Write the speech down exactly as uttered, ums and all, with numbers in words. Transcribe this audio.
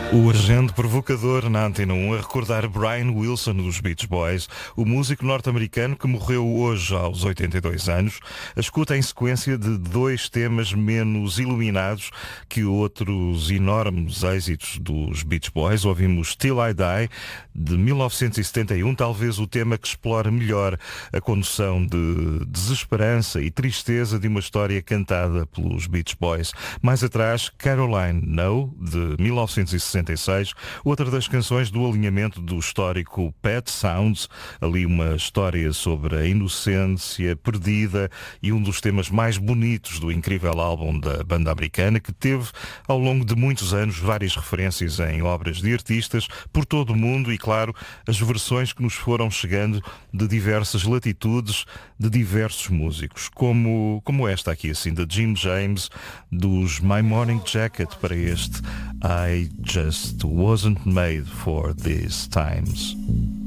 O agente provocador na Antena um a recordar Brian Wilson dos Beach Boys, o músico norte-americano que morreu hoje aos oitenta e dois anos, a escuta em sequência de dois temas menos iluminados que outros enormes êxitos dos Beach Boys. Ouvimos Till I Die, de mil novecentos e setenta e um, talvez o tema que explora melhor a condução de desesperança e tristeza de uma história cantada pelos Beach Boys. Mais atrás, Caroline No, de mil novecentos e sessenta e seis, outra das canções do alinhamento do histórico Pet Sounds, ali uma história sobre a inocência perdida e um dos temas mais bonitos do incrível álbum da banda americana, que teve ao longo de muitos anos várias referências em obras de artistas por todo o mundo e, claro, as versões que nos foram chegando de diversas latitudes, de diversos músicos, como, como esta aqui, assim, de Jim James, dos My Morning Jacket, para este I Just Wasn't Made for These Times.